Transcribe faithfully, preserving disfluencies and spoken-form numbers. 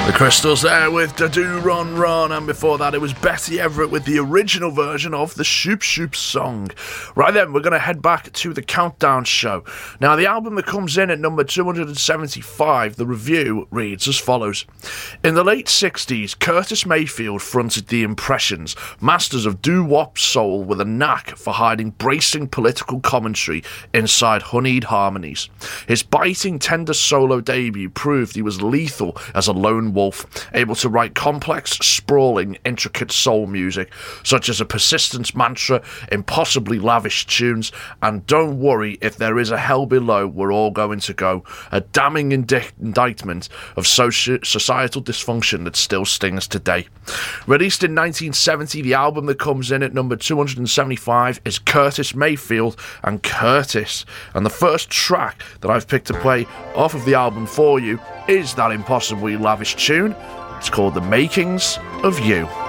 The Crystals there with Da Do Run Run, and before that it was Betty Everett with the original version of the Shoop Shoop song. Right then, we're going to head back to the Countdown Show. Now, the album that comes in at number two hundred seventy-five, the review reads as follows. In the late sixties, Curtis Mayfield fronted the Impressions, masters of doo-wop soul with a knack for hiding bracing political commentary inside honeyed harmonies. His biting, tender solo debut proved he was lethal as a lone wolf, able to write complex, sprawling, intricate soul music, such as a persistence mantra, impossibly lavish tunes, and Don't Worry If There Is a Hell Below, We're All Going to Go, a damning indi- indictment of soci- societal dysfunction that still stings today. Released in nineteen seventy, the album that comes in at number two hundred seventy-five is Curtis Mayfield and Curtis, and the first track that I've picked to play off of the album for you is that impossibly lavish tune. It's called The Makings of You.